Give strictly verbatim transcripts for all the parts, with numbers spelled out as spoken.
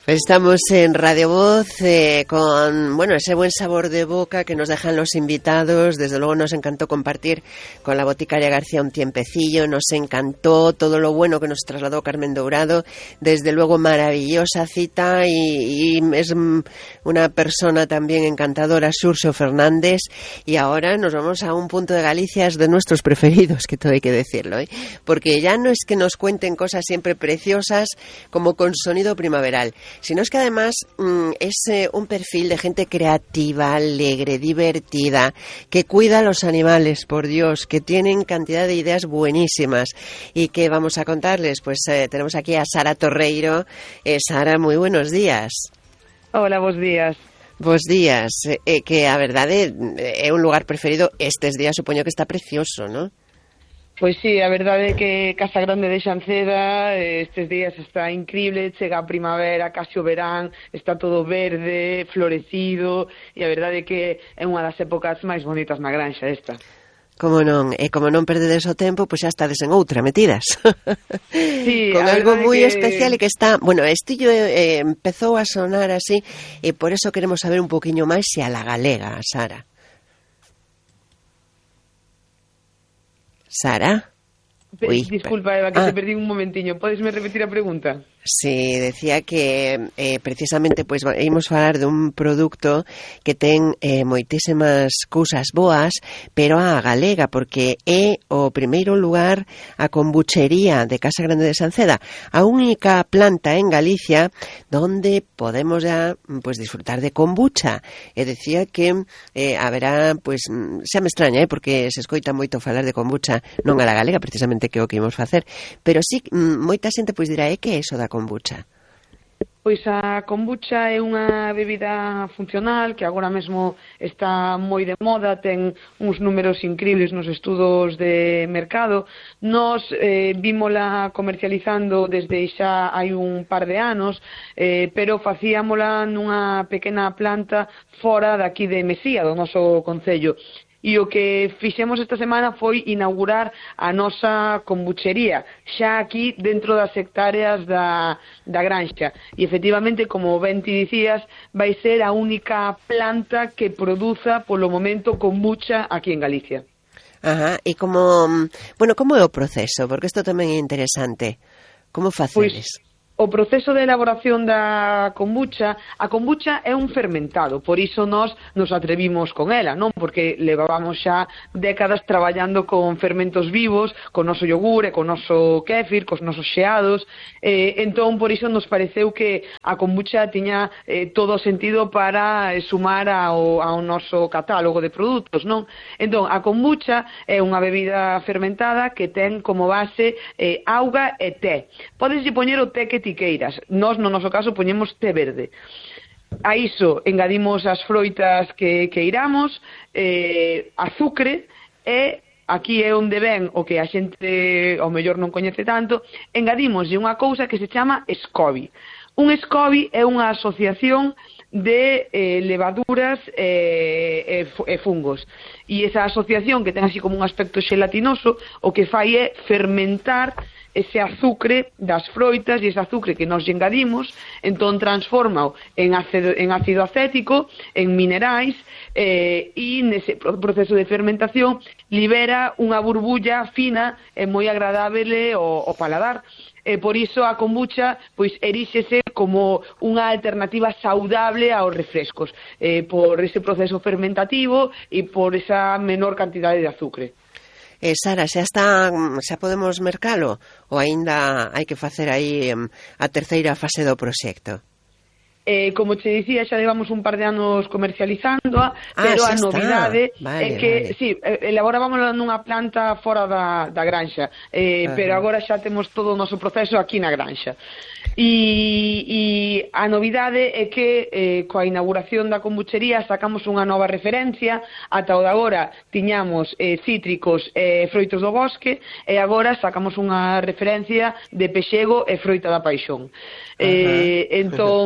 Pues estamos en Radio Voz eh, con bueno ese buen sabor de boca que nos dejan los invitados. Desde luego nos encantó compartir con la boticaria García un tiempecillo, nos encantó todo lo bueno que nos trasladó Carmen Dourado. Desde luego maravillosa cita y, y es una persona también encantadora, Xurxo Fernández. Y ahora nos vamos a un punto de Galicia, es de nuestros preferidos, que todo hay que decirlo, ¿eh? Porque ya no es que nos cuenten cosas siempre preciosas como con sonido primaveral, sino es que además mmm, es eh, un perfil de gente creativa, alegre, divertida, que cuida a los animales, por Dios, que tienen cantidad de ideas buenísimas. ¿Y que vamos a contarles? Pues eh, tenemos aquí a Sara Torreiro. Eh, Sara, moi buenos días. Hola, bos días. Bos días. Eh, que a verdade é un lugar preferido estes días, supoño que está precioso, ¿no? Pois sí, a verdade é que Casa Grande de Xanceda estes días está increíble, chega a primavera, casi o verán, está todo verde, florecido, e a verdade é que é unha das épocas máis bonitas na granxa esta. Como non, e como non perdedes o tempo, pois xa estades en outra metidas. Sí, con algo moi que... especial e que está, bueno, estillo eh, empezou a sonar así, e por eso queremos saber un poquinho máis se a la galega, Sara. Sara? Uy, Disculpa, Eva, que ah. te perdí un momentiño. Podesme repetir a pregunta? Sí, decía que eh, precisamente pois pues, ímos falar dun produto que ten eh, moitísimas cousas boas, pero a galega, porque é o primeiro lugar a kombuchería de Casa Grande de Xanceda, a única planta en Galicia donde podemos ya pues, disfrutar de kombucha. E decía que eh, haberá, pues, xa me extraña, eh, porque se escoita moito falar de kombucha, non a la galega, precisamente que o que imos facer, pero sí, moita xente pois dirá, é que é iso da kombucha? Pois a kombucha é unha bebida funcional que agora mesmo está moi de moda, ten uns números increíbles nos estudos de mercado. Nos eh, vímola comercializando desde xa hai un par de anos, eh, pero facíamola nunha pequena planta fora daqui de Mesía, do noso concello. E o que fixemos esta semana foi inaugurar a nosa kombuchería, xa aquí dentro das hectáreas da, da granxa. E efectivamente, como ben ti dicías, vai ser a única planta que produza polo momento kombucha aquí en Galicia. Ajá, e como, bueno, como é o proceso? Porque isto tamén é interesante. Como facedes? Pois... O proceso de elaboración da kombucha, a kombucha é un fermentado, por iso nós nos atrevimos con ela, non? Porque levábamos xa décadas traballando con fermentos vivos, con noso yogur e con noso kéfir, cos nosos xeados, eh, entón por iso nos pareceu que a kombucha tiña eh, todo o sentido para eh, sumar ao, ao noso catálogo de produtos, non? Entón, a kombucha é unha bebida fermentada que ten como base eh, auga e té. Podeslle poñer o té que queiras. Nós, no noso caso, poñemos té verde. A iso engadimos as froitas que queiramos, eh, azucre e aquí é onde ven o que a xente ao mellor non coñece tanto, engadimoslle unha cousa que se chama SCOBY. Un SCOBY é unha asociación de eh, levaduras e eh, eh, fungos. E esa asociación, que ten así como un aspecto xelatinoso, o que fai é fermentar ese azucre das froitas, e ese azucre que nos engadimos, entón transforma en ácido, en ácido acético, en minerais, eh, e nese proceso de fermentación libera unha burbulla fina e moi agradable ao, ao paladar. E por iso a kombucha pois eríxese como unha alternativa saudable aos refrescos, eh, por ese proceso fermentativo e por esa menor cantidade de azucre. Eh, Sara, xa está, xa podemos mercalo ou aínda hai que facer aí a terceira fase do proxecto? Eh, como che dicía, xa levamos un par de anos comercializándoa, ah, pero a novidade vale, é que, vale. sí, elaborábamos nunha planta fora da, da granxa, eh, uh -huh. pero agora xa temos todo o noso proceso aquí na granxa. E, e a novidade é que eh, coa inauguración da kombuchería sacamos unha nova referencia. Ata o de agora tiñamos eh, cítricos e eh, froitos do bosque, e agora sacamos unha referencia de pexego e froita da paixón. Uh -huh. eh, entón é certo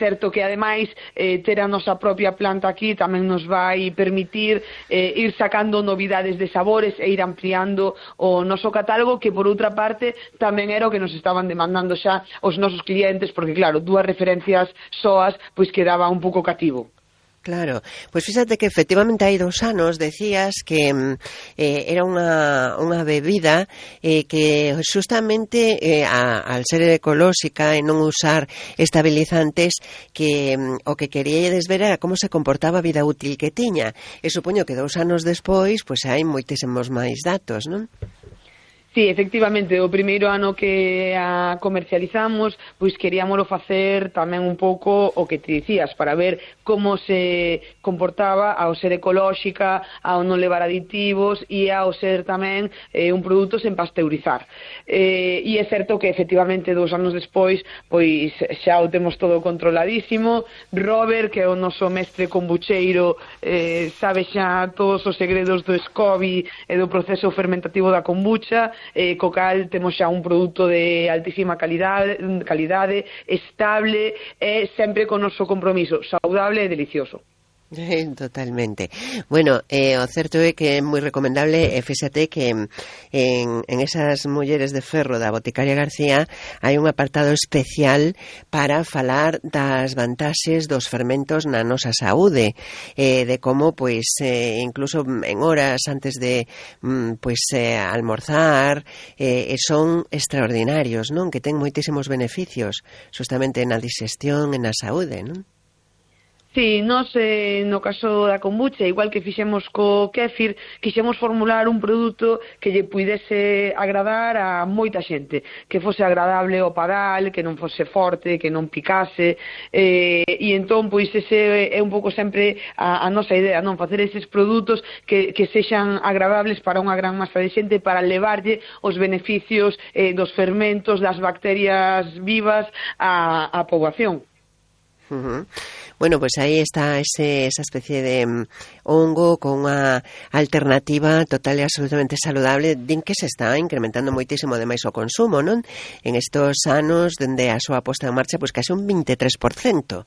certo que ademais eh, ter a nosa propia planta aquí tamén nos vai permitir eh, ir sacando novidades de sabores e ir ampliando o noso catálogo, que por outra parte tamén era o que nos estaban demandando xa os nosos clientes, porque claro, dúas referencias soas pois quedaba un pouco cativo. Claro, pues fíjate que efectivamente hai dous anos decías que eh, era unha, unha bebida eh, que justamente eh, a, al ser ecolóxica e non usar estabilizantes, que o que queríades ver era como se comportaba a vida útil que tiña, e supoño que dous anos despois pues hai moitísimos máis datos, non? Sí, efectivamente, o primeiro ano que a comercializamos, pois queríamoslo facer tamén un pouco o que te dicías, para ver como se comportaba ao ser ecolóxica, ao non levar aditivos e ao ser tamén eh, un produto sen pasteurizar. Eh, e é certo que efectivamente dous anos despois, pois xa o temos todo controladísimo. Robert, que é o noso mestre kombucheiro, eh, sabe xa todos os segredos do SCOBY e do proceso fermentativo da kombucha, eh, co cal temos xa un produto de altísima calidade, calidade estable e sempre con noso compromiso, saudable e delicioso. Totalmente. Bueno, eh, o certo é que é moi recomendable, e fíxate que en, en esas mulleres de ferro da Boticaria García hai un apartado especial para falar das vantaxes dos fermentos na nosa saúde, eh, de como, pois, eh, incluso en horas antes de mm, pois, eh, almorzar, eh, son extraordinarios, non? Que ten moitísimos beneficios, justamente na digestión e na saúde, non? Sí, nos, eh, no caso da kombucha, igual que fixemos co kéfir, quixemos formular un produto que lle puidese agradar a moita xente, que fose agradable ao padal, que non fose forte, que non picase, eh, e entón, pois, ese é un pouco sempre a, a nosa idea, non? Facer eses produtos que, que sexan agradables para unha gran masa de xente, para levarlle os beneficios eh, dos fermentos, das bacterias vivas á, á poboación. Uh-huh. Bueno, pues aí está ese, esa especie de um, hongo con unha alternativa total e absolutamente saludable, din que se está incrementando moitísimo demais o consumo, non? En estos anos, dende a súa posta en marcha, pois case un veintitrés por ciento.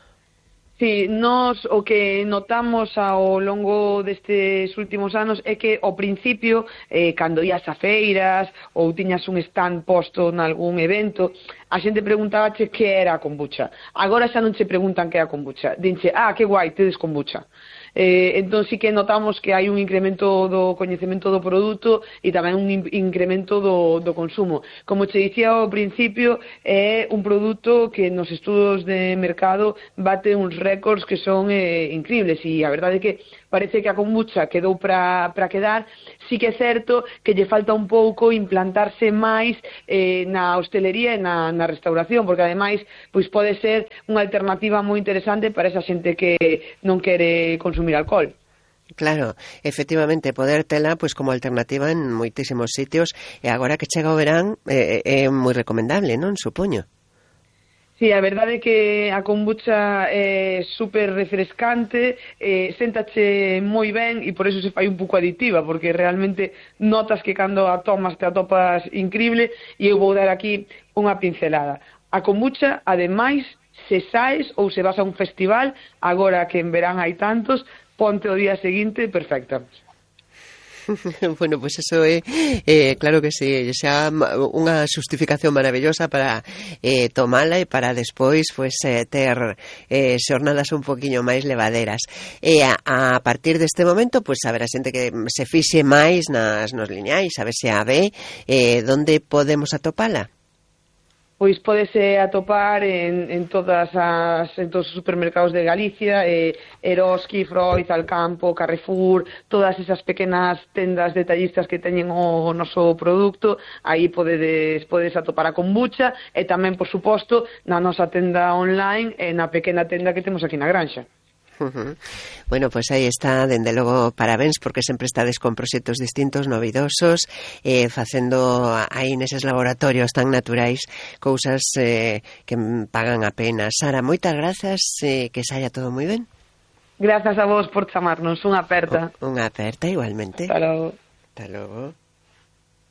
Sí, nos o que notamos ao longo destes últimos anos é que ao principio, eh, cando ías a feiras ou tiñas un stand posto nalgún evento, a xente preguntabache que era a kombucha. Agora xa non che preguntan que é a kombucha. Dinche, ah, que guai, tedes kombucha. Eh, entón sí que notamos que hai un incremento do coñecemento do produto e tamén un incremento do, do consumo. Como che dicía ao principio, é un produto que nos estudos de mercado bate uns récords que son eh, increíbles, e a verdade é que parece que a kombucha quedou para para quedar. Sí que é certo que lle falta un pouco implantarse máis eh, na hostelería e na, na restauración, porque ademais pois pode ser unha alternativa moi interesante para esa xente que non quere consumir alcohol. Claro, efectivamente, poder tela pois como alternativa en moitísimos sitios, e agora que chega o verán é, é moi recomendable, non? Supoño. Sí, a verdade é que a kombucha é super refrescante, eh, séntache moi ben e por eso se fai un pouco aditiva, porque realmente notas que cando a tomas te atopas increíble, e eu vou dar aquí unha pincelada. A kombucha, ademais, se saes ou se vas a un festival, agora que en verán hai tantos, ponte o día seguinte perfecta. Bueno, pues eso é, eh, claro que sí, xa unha xustificación maravillosa para eh, tomala e para despois pues, eh, ter eh, xornadas un poquinho máis levaderas. E a, a partir deste momento, pues haberá xente que se fixe máis nas nos lineais, a ver se a ve, eh, donde podemos atopala? Pois pódese atopar en, en todas as en todos os supermercados de Galicia, eh, Eroski, Freud, Alcampo, Carrefour, todas esas pequenas tendas detallistas que teñen o, o noso produto. Aí podedes, podedes atopar a kombucha, e tamén, por suposto, na nosa tenda online e na pequena tenda que temos aquí na Granxa. Uh-huh. Bueno, pues aí está, dende logo, parabéns, porque sempre estades con proxectos distintos, novidosos, eh, facendo aí neses laboratorios tan naturais cousas eh, que pagan a pena. Sara, moitas grazas, eh, que saia todo moi ben. Grazas a vos por chamarnos, unha aperta. Unha aperta igualmente. Hasta logo. Hasta logo.